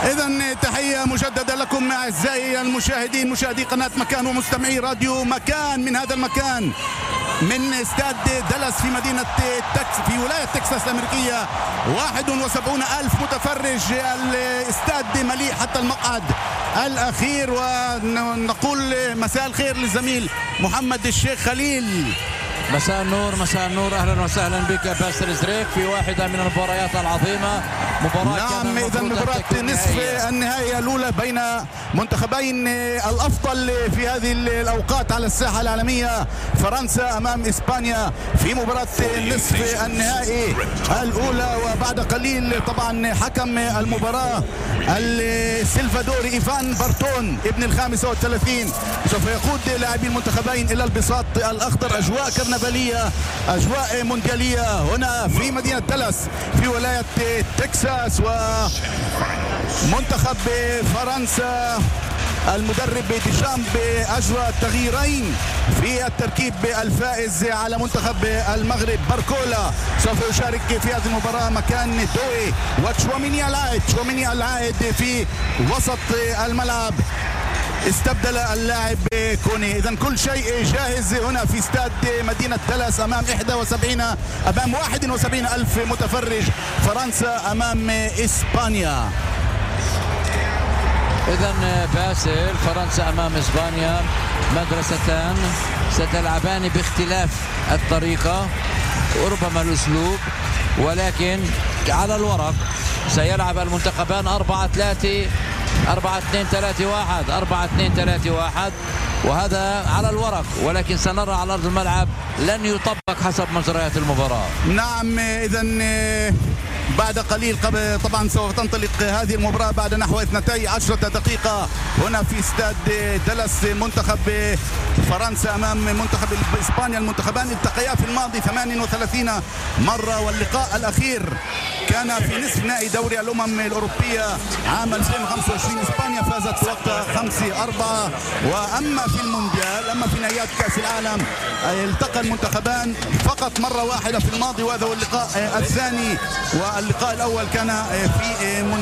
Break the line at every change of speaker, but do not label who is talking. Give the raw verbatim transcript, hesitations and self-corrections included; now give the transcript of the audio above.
إذا تحية مجددة لكم أعزائي المشاهدين، مشاهدي قناة مكان ومستمعي راديو مكان من هذا المكان من استاد دالاس في مدينة تكس في ولاية تكساس الأمريكية. واحد وسبعون ألف متفرج، الاستاد مليء حتى المقعد الأخير. ونقول مساء الخير للزميل محمد الشيخ خليل.
مساء النور، مساء النور، اهلا وسهلا بك باسل زريك في واحده من المباريات العظيمه. مباراه
نعم، اذا مباراه نصف النهائي الاولى بين منتخبين الافضل في هذه الاوقات على الساحه العالميه، فرنسا امام اسبانيا في مباراه نصف النهائي الاولى. وبعد قليل طبعا حكم المباراه السلفادوري ايفان بارتون ابن الخامسة والثلاثين سوف يقود لاعبي المنتخبين الى البساط الاخضر. اجواء كرنفاليه، اجواء موندياليه هنا في مدينه دالاس في ولايه تكساس. ومنتخب فرنسا المدرب ديشامب اجرى تغييرين في التركيب. الفائز على منتخب المغرب باركولا سوف يشارك في هذه المباراه مكان دوي، وتشواميني العائد تشواميني العائد في وسط الملعب استبدل اللاعب كوني. اذا كل شيء جاهز هنا في استاد مدينه دالاس امام واحد وسبعين امام واحد وسبعين الف متفرج. فرنسا امام اسبانيا.
إذا باسل، فرنسا أمام إسبانيا، مدرستان ستلعبان باختلاف الطريقة وربما الأسلوب، ولكن على الورق سيلعب المنتخبان أربعة ثلاثة أربعة اثنين ثلاثة واحد أربعة اثنين ثلاثة واحد، وهذا على الورق، ولكن سنرى على أرض الملعب لن يطبق حسب مجريات المباراة.
نعم، إذا بعد قليل طبعا سوف تنطلق هذه المباراة بعد نحو اثنتي عشرة دقيقة هنا في استاد دالاس. منتخب فرنسا أمام منتخب إسبانيا، المنتخبان التقيا في الماضي ثمانية وثلاثين مرة، واللقاء الأخير كان في نصف نهائي دوري الأمم الأوروبية عام ألفين وخمسة وعشرين. إسبانيا فازت وقتها خمسة أربعة. وأما في المونديال، أما في نهائيات كأس العالم، التقى المنتخبان فقط مرة واحدة في الماضي، وهذا هو اللقاء الثاني، واللقاء الأول كان في